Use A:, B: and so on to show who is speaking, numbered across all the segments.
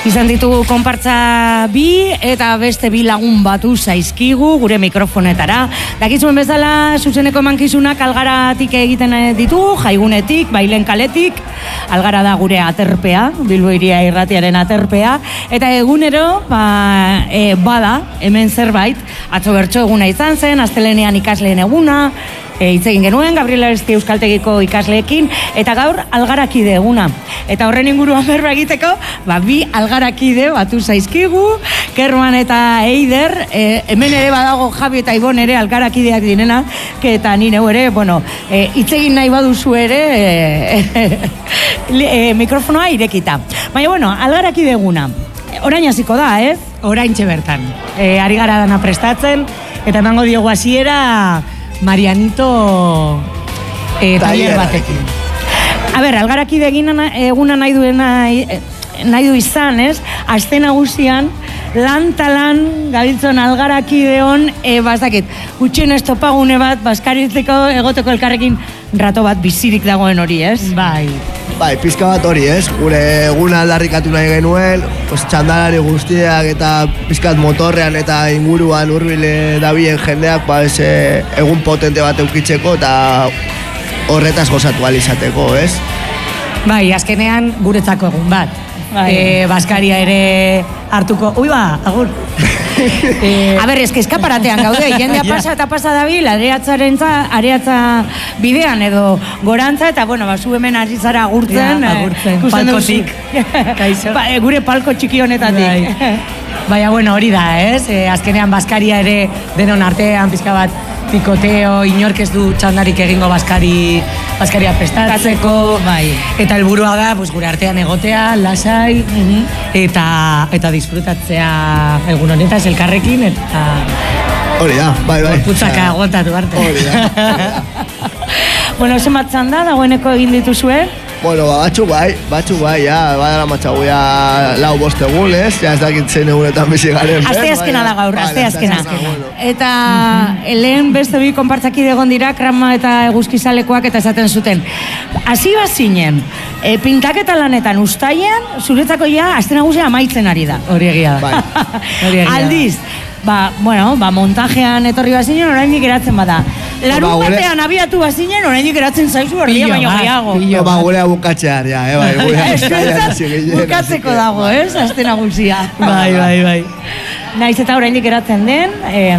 A: Izan ditugu konpartza bi eta beste bi lagun batu zaizkigu gure mikrofonetara. Dakizuen bezala zuzeneko emankizunak Algaratik egiten ditugu, Jaigunetik, Bailen kaletik. Algara da gure aterpea, Bilbo Hiria Irratiaren aterpea. Eta egunero, bada, hemen zerbait, atzo bertso eguna izan zen, astelehenean ikasleen eguna, hitz egin genuen, Gabriel Aresti Euskaltegiko ikasleekin, eta gaur algarakide eguna. Eta horren inguruan berba egiteko, bi algarakide batu zaizkigu, Kerman eta Eider, hemen ere badago Javi eta Ibon ere algarakideak direna, eta ni neu ere, hitz egin nahi baduzu ere, mikrofonoa irekita. Baina, algarakide eguna. Orain hasiko da, ez?
B: Oraintxe bertan.
A: Ari gara dana prestatzen, eta emango diogu hasiera Marianito taller batekin. A ber, algarakide eguna nahi du izan, ez? Aste nagusian, lan gabiltzon algarakideon, bazakit, gutxien estopagune bat, baskaritzeko egoteko elkarrekin rato bat bizirik dagoen hori, ez?
C: Bai, pizka bat hori, ez? Gure eguna aldarrikatu nahi genuen, txandalari guztiak eta pizkat motorrean eta inguruan hurbile dabilen jendeak, egun potente bat eukitzeko eta horretaz gozatu alizateko, ez?
B: Bai, azkenean guretzako egun bat. Baskaria ere hartuko... agur!
A: A ber, eskaparatean gaude, jendea pasa eta pasa dabil, areatza bidean edo gorantza, eta, zu hemen ari zara agurtzen.
B: Palkotik.
A: Gure palko txiki honetatik.
B: Baina, hori da, ez? Azkenean Baskaria ere denon artean pizka bat pikoteo, inork ez du txandarik egingo Baskaria prestatzeko, eta helburua da gure artean egotea, lasai, eta disfrutatzea egun honetaz elkarrekin, eta...
C: Hori da, bai.
B: Gorputzaka aguantatu arte.
C: Hori da.
A: Zenbat txanda dagoeneko egin dituzue?
C: Batzuk bai, badara matxagu lau bost egun, ez? Ez dakitzen egunetan bizi garen.
A: Asteazkena da gaur, asteazkena. Eta lehen beste bi konpartzakide egon dira, Krama eta Eguzkizalekoak, eta esaten zuten. Hasi bazinen, pintaketa lanetan ustaian, zuretzako aste nagusia amaitzen ari da.
B: Hori egia da.
A: Aldiz, montajean etorri bazinen, oraindik geratzen bada. Larun batean abiatu bazinen, oraindik geratzen zaizu erdia baino gehiago.
C: Gurea bukatzear,
A: bukatzeko dago, ez? Aste nagusia.
B: Bai.
A: Naiz eta oraindik geratzen den,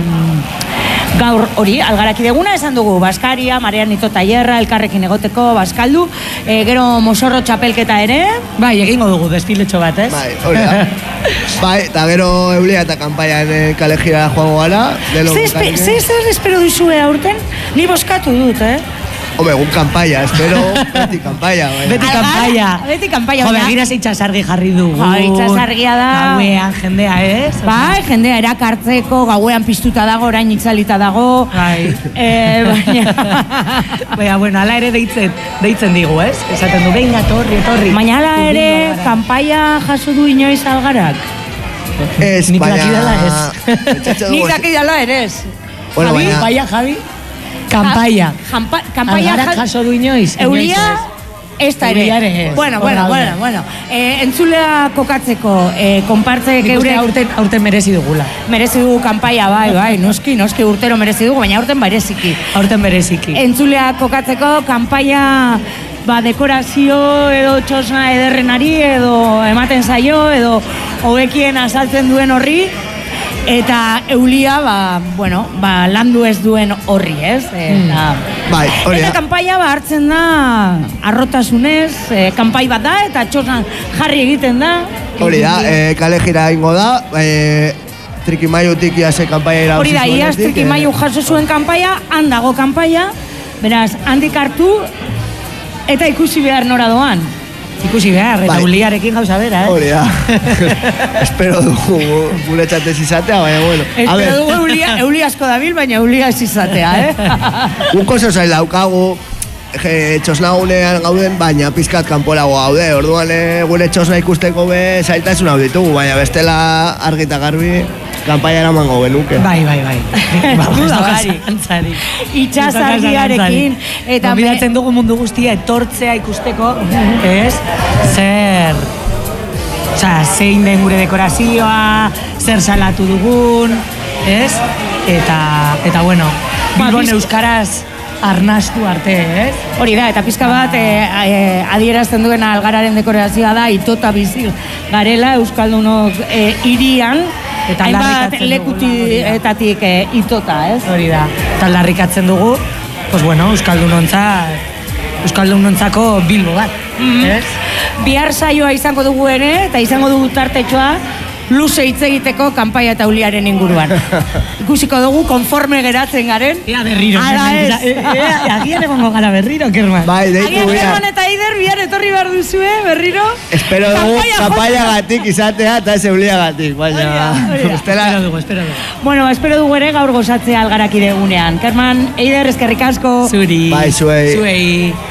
A: gaur hori, algarakide eguna esan dugu, Baskaria, Marianito tailerra, elkarrekin egoteko, Baskaldu, gero Mosorro txapelketa ere.
B: Bai, egingo dugu desfiletxo bat, ez?
C: Bai, hori da. Bai, eta gero Eulia eta kanpaian kalejira joango gara.
A: Zer espero duzue aurten? Ni boskatu dut,
C: Home, egun kanpaia, espero, beti kanpaia.
A: Beti kanpaia.
B: Home, gira itxasargi jarri dugu.
A: Itxasargia da.
B: Gauean jendea, ez?
A: Bai, jendea erakartzeko, gauean piztuta dago, orain itzalita dago.
B: Bai. Baina, ala ere deitzen digu, ez? Esaten du, behin etorri.
A: Baina ala ere, kanpaia jaso du inoiz algarak?
C: Ez, baina...
A: Nik dakidala ere ez.
B: Javi? Kanpaia.
A: Kanpaia
B: jaso du inoiz.
A: Eulia, ez da ere. Bueno. Entzulea kokatzeko, konpartzek
B: eure... Aurten merezi dugula.
A: Merezi dugu kanpaia, bai. Noski urtero merezi dugu, baina aurten bereziki. Entzulea kokatzeko, kanpaia... dekorazio edo txosna ederrenari edo ematen zaio edo hobekien azaltzen duen horri eta Eulia landu ez duen horri, ez?
C: Bai, hori da.
A: Eta kanpaia hartzen da arrotasunez, kanpai bat da eta txosna jarri egiten da.
C: Hori da, kalejira ingo da, Trikimaiutik iase kanpaia irabazi
A: hori da, iaz Trikimaiu jaso zuen kanpaia, handago kanpaia, beraz, handik hartu eta ikusi behar nora doan.
B: Ikusi behar, eta Euliarekin gauza bera,
C: Hori da. Espero dugu gure txatez izatea, baina bueno.
A: Espero dugu Eulia asko dabil, baina Eulia ez izatea,
C: Guko zaila daukagu, txosnagunean gauden, baina pizkat kanporago gaude. Orduan gure txosna ikusteko zailtasun hau ditugu, baina bestela argi eta garbi kanpaia eramango genuke.
B: Bai.
A: Itxasargiarekin.
B: Eta bidatzen dugu mundu guztia etortzea ikusteko, ez? zein den gure dekorazioa, zer salatu dugun, ez? Eta bueno, Bilbon euskaraz arnastu arte, ez?
A: Hori da, eta pizka bat adierazten duena Algararen dekorazioa da itota bizi garela euskaldunok hirian, eta hainbat lekutietatik itota, ez?
B: Hori da, eta aldarrikatzen dugu, pues bueno, euskaldunontzako Bilbo bat, ez?
A: Bihar saioa izango dugu ere, eta izango dugu tartetxoa, luze hitz egiteko kanpaia eta uliaren inguruan. Ikusiko dugu konforme geratzen garen.
B: Ea berriro.
A: Ala ez.
B: Agian egongo gara berriro, Kerman.
C: Bai, deitu
A: Agian Kerman eta Eider bihar etorri behar duzue, berriro.
C: Espero dugu kanpaia gatik izatea eta ez eulia gatik.
B: Espero dugu.
A: Bueno, espero dugu ere gaur gozatzea Algarakide egunean. Kerman, Eider, eskerrik asko.
B: Zuri.
C: Bai, zuei.